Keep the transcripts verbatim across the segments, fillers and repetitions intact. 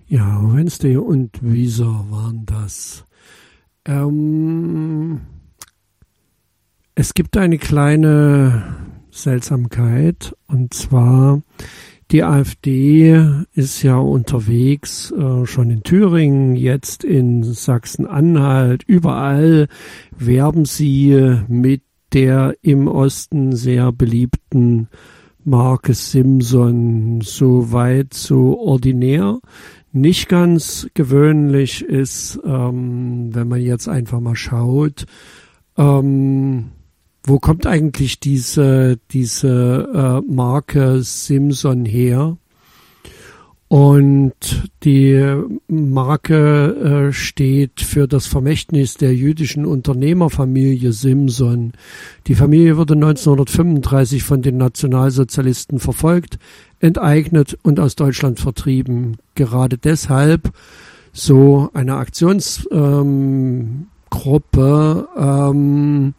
Ja, Wednesday und Weezer waren das. Ähm, es gibt eine kleine Seltsamkeit, und zwar die AfD ist ja unterwegs, äh, schon in Thüringen, jetzt in Sachsen-Anhalt, überall werben sie mit der im Osten sehr beliebten Marke Simson, so weit, so ordinär. Nicht ganz gewöhnlich ist, ähm, wenn man jetzt einfach mal schaut, ähm, wo kommt eigentlich diese, diese äh, Marke Simson her? Und die Marke äh, steht für das Vermächtnis der jüdischen Unternehmerfamilie Simson. Die Familie wurde neunzehnhundertfünfunddreißig von den Nationalsozialisten verfolgt, enteignet und aus Deutschland vertrieben. Gerade deshalb so eine Aktionsgruppe ähm, ähm,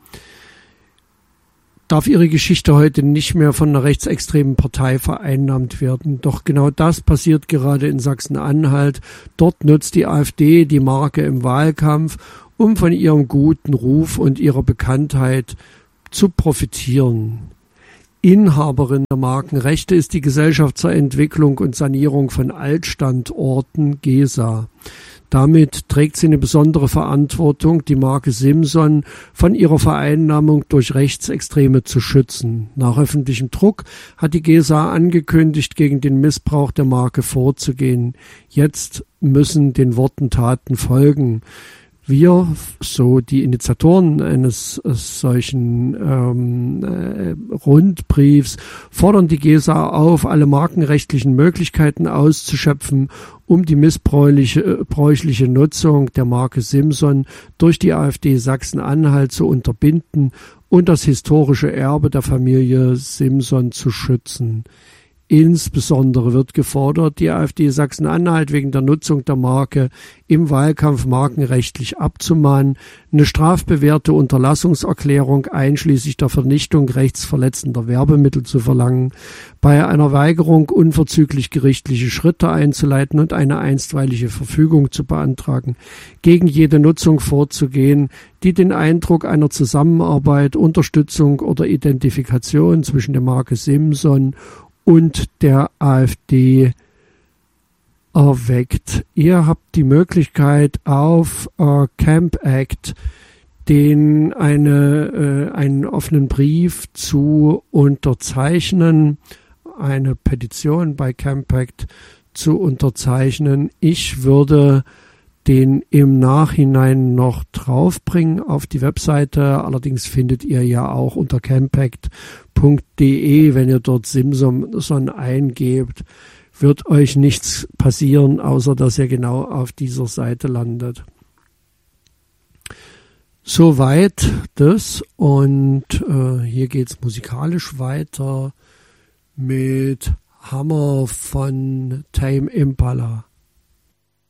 darf ihre Geschichte heute nicht mehr von einer rechtsextremen Partei vereinnahmt werden. Doch genau das passiert gerade in Sachsen-Anhalt. Dort nutzt die AfD die Marke im Wahlkampf, um von ihrem guten Ruf und ihrer Bekanntheit zu profitieren. Inhaberin der Markenrechte ist die Gesellschaft zur Entwicklung und Sanierung von Altstandorten GESA. Damit trägt sie eine besondere Verantwortung, die Marke Simson von ihrer Vereinnahmung durch Rechtsextreme zu schützen. Nach öffentlichem Druck hat die GESA angekündigt, gegen den Missbrauch der Marke vorzugehen. Jetzt müssen den Worten Taten folgen. Wir, so die Initiatoren eines solchen ähm, äh, Rundbriefs, fordern die GESA auf, alle markenrechtlichen Möglichkeiten auszuschöpfen, um die missbräuchliche bräuchliche Nutzung der Marke Simson durch die AfD Sachsen-Anhalt zu unterbinden und das historische Erbe der Familie Simson zu schützen. Insbesondere wird gefordert, die AfD Sachsen-Anhalt wegen der Nutzung der Marke im Wahlkampf markenrechtlich abzumahnen, eine strafbewährte Unterlassungserklärung einschließlich der Vernichtung rechtsverletzender Werbemittel zu verlangen, bei einer Weigerung unverzüglich gerichtliche Schritte einzuleiten und eine einstweilige Verfügung zu beantragen, gegen jede Nutzung vorzugehen, die den Eindruck einer Zusammenarbeit, Unterstützung oder Identifikation zwischen der Marke Simson und der AfD erweckt. Ihr habt die Möglichkeit auf äh, Campact den eine, äh, einen offenen Brief zu unterzeichnen, eine Petition bei Campact zu unterzeichnen. Ich würde den im Nachhinein noch draufbringen auf die Webseite. Allerdings findet ihr ja auch unter campact punkt de, wenn ihr dort Simson eingebt, wird euch nichts passieren, außer dass ihr genau auf dieser Seite landet. Soweit das, und äh, hier geht's musikalisch weiter mit Hammer von Tame Impala.